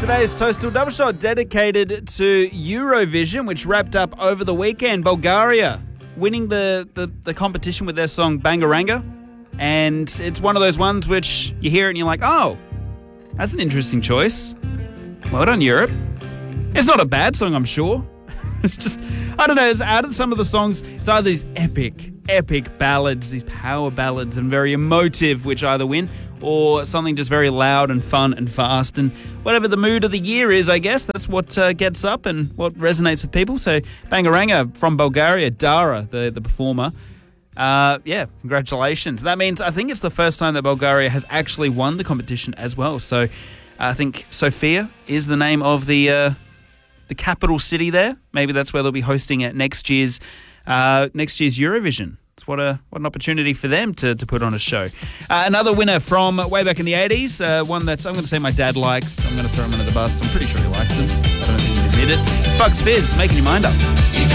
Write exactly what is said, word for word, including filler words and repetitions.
Today's Toastal Double Shot dedicated to Eurovision, which wrapped up over the weekend. Bulgaria winning the, the, the competition with their song Bangaranga. And it's one of those ones which you hear it and you're like, oh, that's an interesting choice. Well done, Europe. It's not a bad song, I'm sure. It's just, I don't know, it's out of some of the songs, it's either these epic, epic ballads, these power ballads and very emotive, which either win, or something just very loud and fun and fast. And whatever the mood of the year is, I guess, that's what uh, gets up and what resonates with people. So Bangaranga from Bulgaria, Dara, the, the performer, uh, yeah, congratulations. That means I think it's the first time that Bulgaria has actually won the competition as well. So I think Sofia is the name of the uh, the capital city there. Maybe that's where they'll be hosting it next year's uh, next year's Eurovision. It's what a what an opportunity for them to, to put on a show. Uh, another winner from way back in the eighties, uh, one that I'm going to say my dad likes. I'm going to throw him under the bus. I'm pretty sure he likes them. I don't think he'd admit it. It's Bucks Fizz, making your mind up.